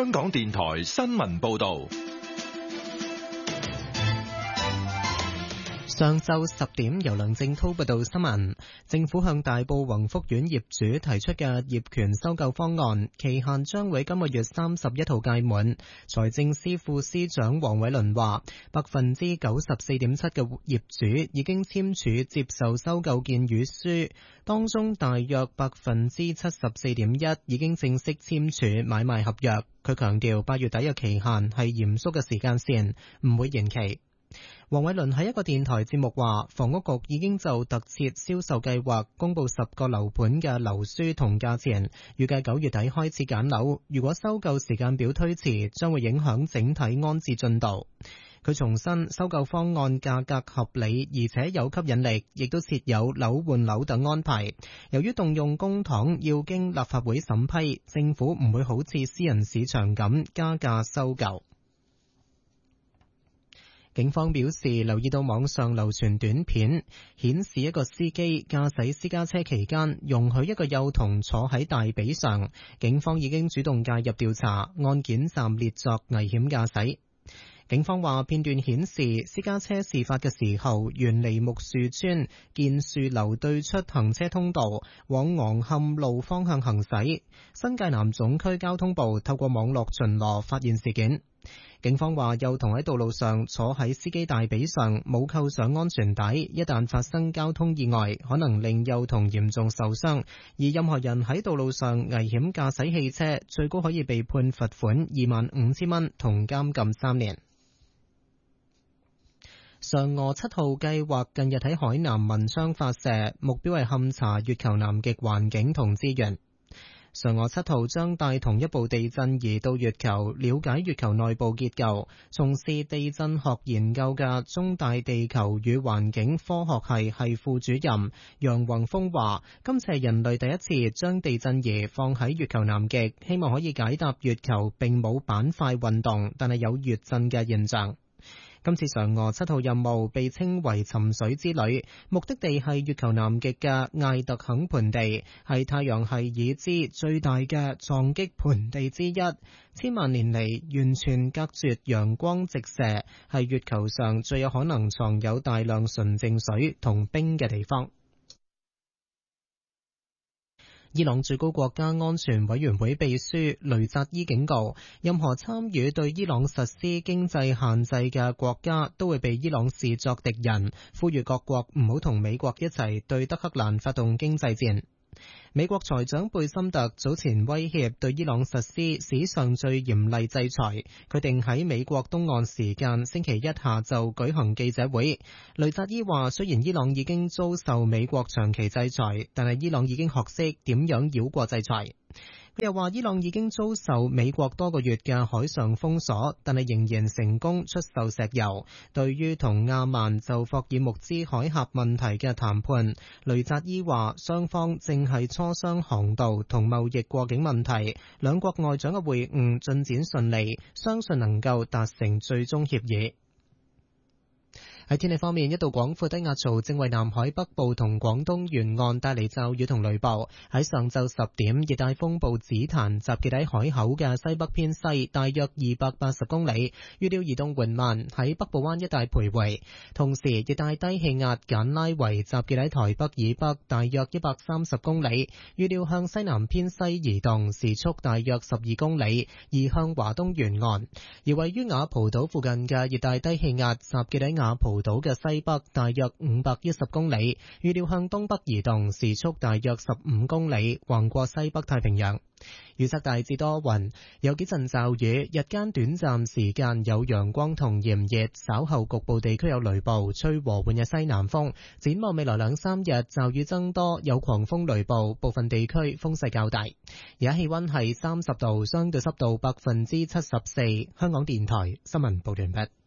香港電台新聞報道。 上晝10點，由梁正濤報道新聞。政府向大埔宏福苑業主提出嘅業權收購方案，期限將會今個月31號屆滿。財政司副司長黃偉綸話，94.7% 嘅業主已經簽署接受收購建議書，當中大約74.1% 已經正式簽署買賣合約。佢強調8月底嘅期限係嚴肅嘅時間線，唔會延期。黃偉綸喺一個電台節目話，房屋局已經就特設銷售計劃公布10個樓盤嘅樓書同價錢，預計9月底開始揀樓。如果收購時間表推遲，將會影響整體安置進度。佢重申收購方案價格合理，而且有吸引力，亦都設有樓換樓等安排。由於動用公帑要經立法會審批，政府唔會好似私人市場咁加價收購。警方表示，留意到網上流傳短片，顯示一個司機駕駛私家車期間容許一個幼童坐喺大髀上。警方已經主動介入調查，案件暫列作危險駕駛。警方話，片段顯示私家車事發嘅時候遠離木樹村建樹樓對出行車通道，往昂坎路方向行駛。新界南總區交通部透過網絡巡邏發現事件。警方話，幼童喺道路上坐喺司機大髀上，冇扣上安全帶，一旦發生交通意外，可能令幼童嚴重受傷。而任何人喺道路上危險駕駛汽車，最高可以被判罰款25,000蚊同監禁3年。嫦娥7號計劃近日喺海南文昌發射，目標係勘察月球南極環境同資源。嫦娥7號將帶同一部地震儀到月球，了解月球內部結構。從事地震學研究嘅中大地球與環境科學系副主任楊宏峰話，今次係人類第一次將地震儀放喺月球南極，希望可以解答月球並冇板塊運動，但係有月震嘅現象。今次嫦娥7號任務被稱為尋水之旅，目的地係月球南極嘅艾特肯盆地，係太陽系已知最大嘅撞擊盆地之一，千萬年嚟完全隔絕陽光直射，係月球上最有可能藏有大量純淨水同冰嘅地方。伊朗最高國家安全委員會秘書雷扎伊警告，任何參與對伊朗實施經濟限制嘅國家都會被伊朗視作敵人，呼籲各國唔好同美國一齊對德黑蘭發動經濟戰。美國財長貝森特早前威脅對伊朗實施史上最嚴厲制裁，佢定喺美國東岸時間星期一下晝舉行記者會。雷扎伊話，雖然伊朗已經遭受美國長期制裁，但係伊朗已經學識點樣繞過制裁。佢又話，伊朗已經遭受美國多個月嘅海上封鎖，但係仍然成功出售石油。對於同亞曼就霍爾木茲海峽問題嘅談判，雷扎伊話雙方正係磋商航道同貿易過境問題，兩國外長嘅會晤進展順利，相信能夠達成最終協議。喺天氣方面，一道廣闊低壓槽正為南海北部同廣東沿岸帶嚟驟雨同雷暴。喺上晝10點，熱帶風暴紫檀集結喺海口嘅西北偏西，大約280公里，預料移動緩慢，喺北部灣一帶徘徊。同時，熱帶低氣壓簡拉維集結喺台北以北，大約130公里，預料向西南偏西移動，時速大約12公里，移向華東沿岸。而位於雅蒲島附近嘅熱帶低氣壓集結喺雅蒲島嘅西北，大約510公里，預料向東北移動，時速大約15公里，橫過西北太平洋。預測大致多雲，有幾陣驟雨，日間短暫時間有陽光同炎熱，稍後局部地區有雷暴，吹和緩嘅西南風。展望未來2-3日，驟雨增多，有狂風雷暴，部分地區風勢較大。而家氣溫係30度，相對濕度74%。香港電台新聞報道完畢。